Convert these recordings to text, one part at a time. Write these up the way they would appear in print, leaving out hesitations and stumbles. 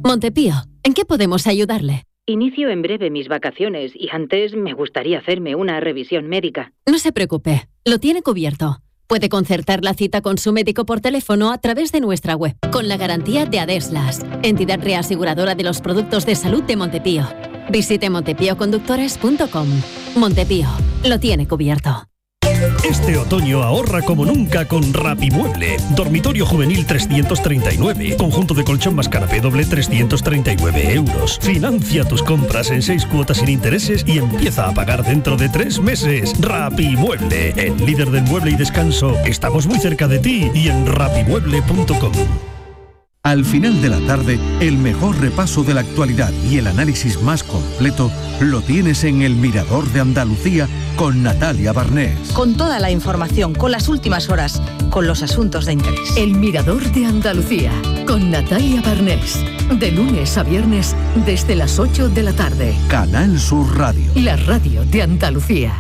Montepío, ¿en qué podemos ayudarle? Inicio en breve mis vacaciones y antes me gustaría hacerme una revisión médica. No se preocupe, lo tiene cubierto. Puede concertar la cita con su médico por teléfono a través de nuestra web, con la garantía de Adeslas, entidad reaseguradora de los productos de salud de Montepío. Visite montepioconductores.com. Montepío, lo tiene cubierto. Este otoño ahorra como nunca con Rapimueble. Dormitorio juvenil 339. Conjunto de colchón más canapé doble 339 euros. Financia tus compras en 6 cuotas sin intereses y empieza a pagar dentro de 3 meses. Rapimueble, el líder del mueble y descanso. Estamos muy cerca de ti y en rapimueble.com. Al final de la tarde, el mejor repaso de la actualidad y el análisis más completo lo tienes en El Mirador de Andalucía con Natalia Barnés. Con toda la información, con las últimas horas, con los asuntos de interés. El Mirador de Andalucía con Natalia Barnés. De lunes a viernes desde las 8 de la tarde. Canal Sur Radio. La radio de Andalucía.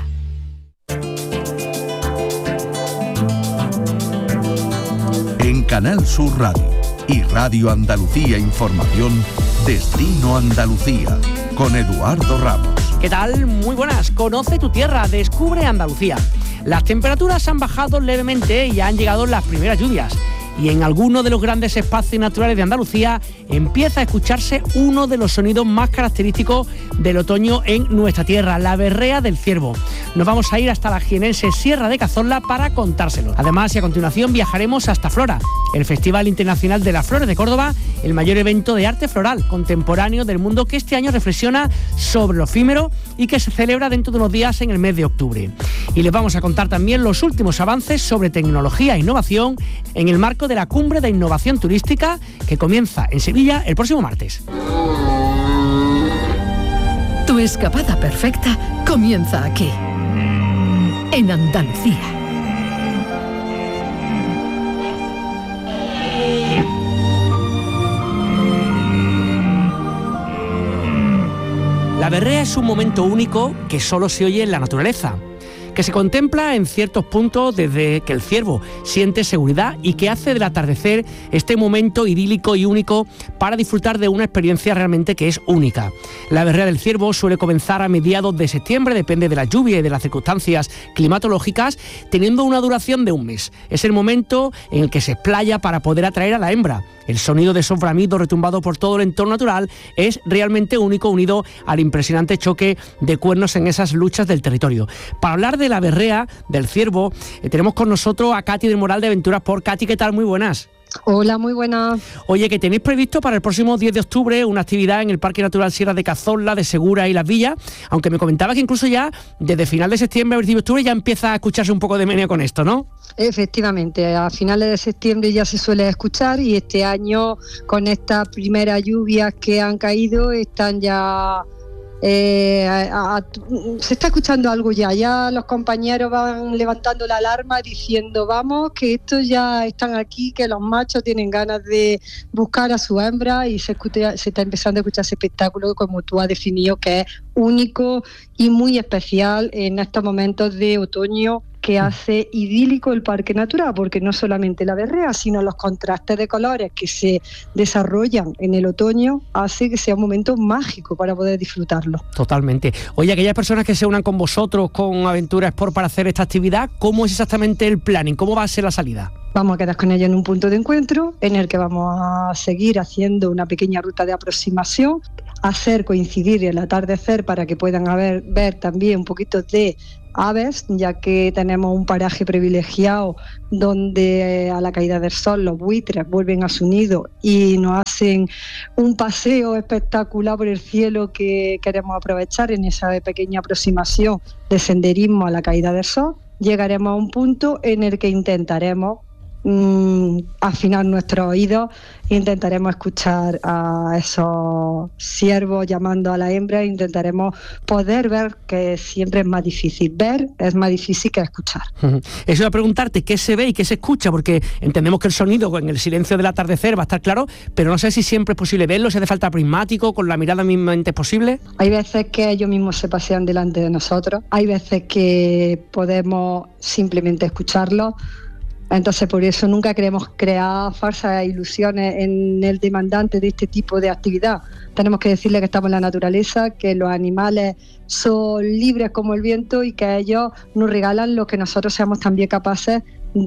En Canal Sur Radio y Radio Andalucía Información, Destino Andalucía, con Eduardo Ramos. ¿Qué tal? Muy buenas. Conoce tu tierra, descubre Andalucía. Las temperaturas han bajado levemente y han llegado las primeras lluvias. Y en alguno de los grandes espacios naturales de Andalucía empieza a escucharse uno de los sonidos más característicos del otoño en nuestra tierra, la berrea del ciervo. Nos vamos a ir hasta la jienense Sierra de Cazorla para contárselo. Además, y a continuación viajaremos hasta Flora, el Festival Internacional de las Flores de Córdoba, el mayor evento de arte floral contemporáneo del mundo que este año reflexiona sobre lo efímero y que se celebra dentro de unos días en el mes de octubre. Y les vamos a contar también los últimos avances sobre tecnología e innovación en el marco de la Cumbre de Innovación Turística que comienza en Sevilla el próximo martes. Tu escapada perfecta comienza aquí, en Andalucía. La berrea es un momento único que solo se oye en la naturaleza, que se contempla en ciertos puntos desde que el ciervo siente seguridad y que hace del atardecer este momento idílico y único para disfrutar de una experiencia realmente que es única. La berrea del ciervo suele comenzar a mediados de septiembre, depende de la lluvia y de las circunstancias climatológicas, teniendo una duración de un mes. Es el momento en el que se explaya para poder atraer a la hembra. El sonido de esos bramidos retumbado por todo el entorno natural es realmente único, unido al impresionante choque de cuernos en esas luchas del territorio. Para hablar de la berrea del ciervo, tenemos con nosotros a Katy del Moral de Aventuras por. Katy, ¿qué tal? Muy buenas. Hola, muy buenas. Oye, que tenéis previsto para el próximo 10 de octubre una actividad en el Parque Natural Sierra de Cazorla, de Segura y Las Villas, aunque me comentaba que incluso ya desde final de septiembre a principio de octubre ya empieza a escucharse un poco de meneo con esto, ¿no? Efectivamente, a finales de septiembre ya se suele escuchar y este año con estas primeras lluvias que han caído están ya... se está escuchando algo ya los compañeros van levantando la alarma diciendo vamos, que estos ya están aquí, que los machos tienen ganas de buscar a su hembra y se está empezando a escuchar ese espectáculo como tú has definido, que es único y muy especial en estos momentos de otoño que hace idílico el parque natural, porque no solamente la berrea, sino los contrastes de colores que se desarrollan en el otoño hace que sea un momento mágico para poder disfrutarlo. Totalmente. Oye, aquellas personas que se unan con vosotros, con Aventura Sport para hacer esta actividad, ¿cómo es exactamente el planning? ¿Cómo va a ser la salida? Vamos a quedar con ella en un punto de encuentro en el que vamos a seguir haciendo una pequeña ruta de aproximación, hacer coincidir el atardecer para que puedan ver también un poquito de aves, ya que tenemos un paraje privilegiado donde a la caída del sol los buitres vuelven a su nido y nos hacen un paseo espectacular por el cielo que queremos aprovechar en esa pequeña aproximación de senderismo a la caída del sol. Llegaremos a un punto en el que intentaremos afinar nuestros oídos e intentaremos escuchar a esos ciervos llamando a la hembra e intentaremos poder ver, que siempre es más difícil. Ver es más difícil que escuchar. Eso iba a preguntarte, ¿qué se ve y qué se escucha? Porque entendemos que el sonido en el silencio del atardecer va a estar claro, pero no sé si siempre es posible verlo, si hace falta prismático, con la mirada mismamente es posible. Hay veces que ellos mismos se pasean delante de nosotros, hay veces que podemos simplemente escucharlos. Entonces, por eso nunca queremos crear falsas ilusiones en el demandante de este tipo de actividad. Tenemos que decirle que estamos en la naturaleza, que los animales son libres como el viento y que ellos nos regalan lo que nosotros seamos también capaces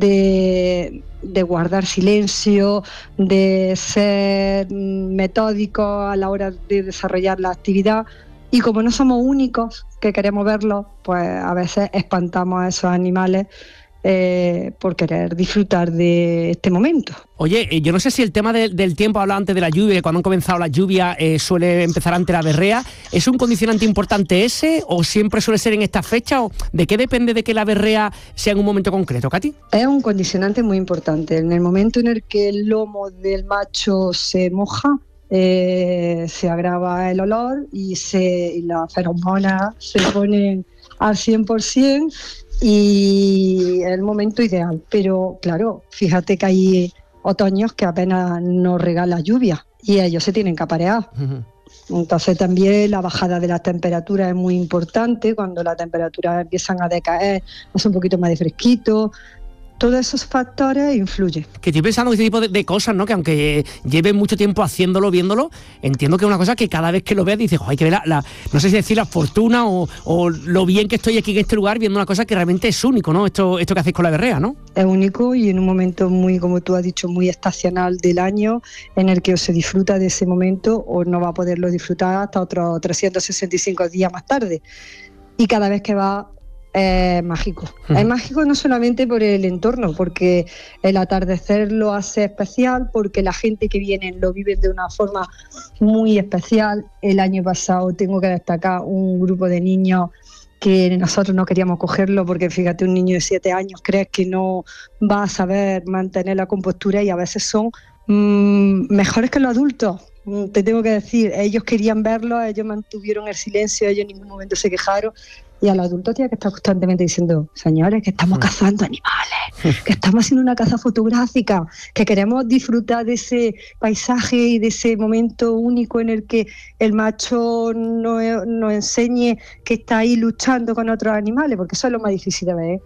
de guardar silencio, de ser metódicos a la hora de desarrollar la actividad. Y como no somos únicos que queremos verlos, pues a veces espantamos a esos animales por querer disfrutar de este momento. Oye, yo no sé si el tema del tiempo, hablaba antes de la lluvia, que cuando han comenzado las lluvias suele empezar antes la berrea. ¿Es un condicionante importante ese o siempre suele ser en esta fecha? ¿O de qué depende de que la berrea sea en un momento concreto, Katy? Es un condicionante muy importante. En el momento en el que el lomo del macho se moja, se agrava el olor y las feromonas se ponen al 100%. Y es el momento ideal, pero claro, fíjate que hay otoños que apenas nos regala lluvia y ellos se tienen que aparear. Entonces también la bajada de las temperaturas es muy importante. Cuando las temperaturas empiezan a decaer, hace un poquito más de fresquito. Todos esos factores influyen. Que estoy pensando en este tipo de cosas, ¿no? Que aunque lleve mucho tiempo haciéndolo, viéndolo, entiendo que es una cosa que cada vez que lo veas dices, hay que ver no sé si decir la fortuna o lo bien que estoy aquí en este lugar viendo una cosa que realmente es único, ¿no? Esto que hacéis con la berrea, ¿no? Es único y en un momento muy, como tú has dicho, muy estacional del año, en el que o se disfruta de ese momento o no va a poderlo disfrutar hasta otros 365 días más tarde. Y cada vez que va es mágico. Es mágico no solamente por el entorno, porque el atardecer lo hace especial, porque la gente que viene lo vive de una forma muy especial. El año pasado tengo que destacar un grupo de niños que nosotros no queríamos cogerlo porque fíjate, un niño de 7 años crees que no va a saber mantener la compostura y a veces son mejores que los adultos. Te tengo que decir, ellos querían verlo, ellos mantuvieron el silencio, ellos en ningún momento se quejaron. Y a los adultos tiene que estar constantemente diciendo, señores, que estamos cazando animales, que estamos haciendo una caza fotográfica, que queremos disfrutar de ese paisaje y de ese momento único en el que el macho nos enseñe que está ahí luchando con otros animales, porque eso es lo más difícil de ver.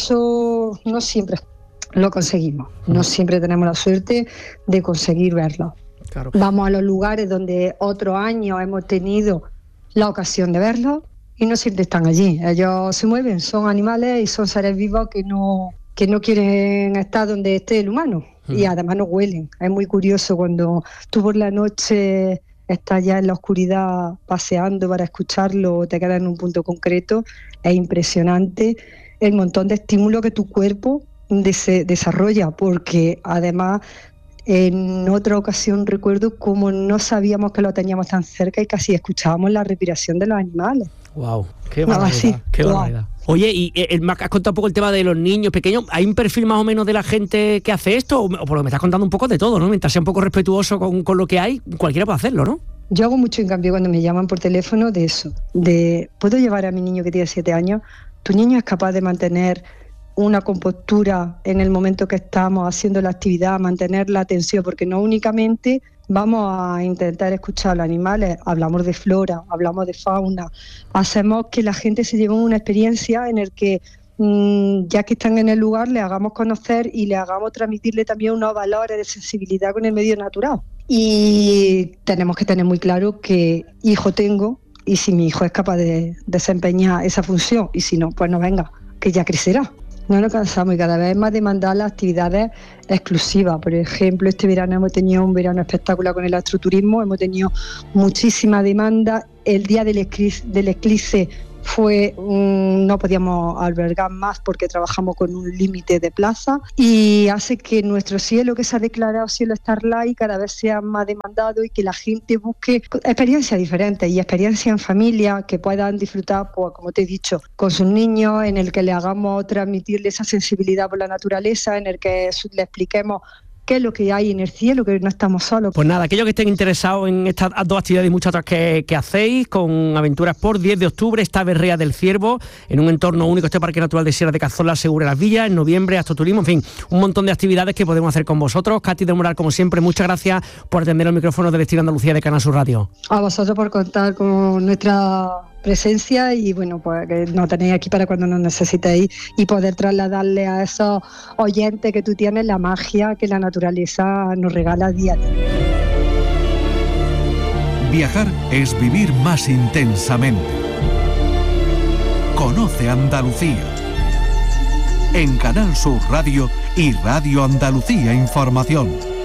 Eso no siempre lo conseguimos, no siempre tenemos la suerte de conseguir verlo. Claro. Vamos a los lugares donde otros años hemos tenido la ocasión de verlo, y no siempre están allí. Ellos se mueven, son animales y son seres vivos que no quieren estar donde esté el humano. Y además no huelen. Es muy curioso cuando tú por la noche estás ya en la oscuridad paseando para escucharlo o te quedas en un punto concreto. Es impresionante el montón de estímulo que tu cuerpo desarrolla, porque además en otra ocasión recuerdo cómo no sabíamos que lo teníamos tan cerca y casi escuchábamos la respiración de los animales. Wow, qué barbaridad, qué barbaridad. Oye, y me has contado un poco el tema de los niños pequeños. ¿Hay un perfil más o menos de la gente que hace esto? O por lo que me estás contando un poco de todo, ¿no? Mientras sea un poco respetuoso con lo que hay, cualquiera puede hacerlo, ¿no? Yo hago mucho hincapié cuando me llaman por teléfono de eso, de ¿puedo llevar a mi niño que tiene 7 años? ¿Tu niño es capaz de mantener una compostura en el momento que estamos haciendo la actividad, mantener la atención? Porque no únicamente vamos a intentar escuchar a los animales, hablamos de flora, hablamos de fauna, hacemos que la gente se lleve una experiencia en el que ya que están en el lugar le hagamos conocer y le hagamos transmitirle también unos valores de sensibilidad con el medio natural. Y tenemos que tener muy claro qué hijo tengo y si mi hijo es capaz de desempeñar esa función, y si no, pues no venga, que ya crecerá. No nos cansamos y cada vez más demandar las actividades exclusivas. Por ejemplo, este verano hemos tenido un verano espectacular con el astroturismo, hemos tenido muchísima demanda. El día del eclipse no podíamos albergar más porque trabajamos con un límite de plaza y hace que nuestro cielo, que se ha declarado cielo Starlight, cada vez sea más demandado y que la gente busque experiencias diferentes y experiencias en familia que puedan disfrutar, pues, como te he dicho, con sus niños, en el que le hagamos transmitirle esa sensibilidad por la naturaleza, en el que le expliquemos qué es lo que hay en el cielo, que no estamos solos. Pues nada, aquellos que estén interesados en estas dos actividades y muchas otras que hacéis, con Aventura Sport, 10 de octubre, esta berrea del ciervo, en un entorno único, este Parque Natural de Sierra de Cazorla, Segura las Villas, en noviembre, astroturismo, en fin, un montón de actividades que podemos hacer con vosotros. Katy del Moral, como siempre, muchas gracias por atender los micrófonos de Destino Andalucía de Canal Sur Radio. A vosotros por contar con nuestra presencia y bueno, pues que nos tenéis aquí para cuando nos necesitéis y poder trasladarle a esos oyentes que tú tienes la magia que la naturaleza nos regala día a día. Viajar es vivir más intensamente. Conoce Andalucía. En Canal Sur Radio y Radio Andalucía Información.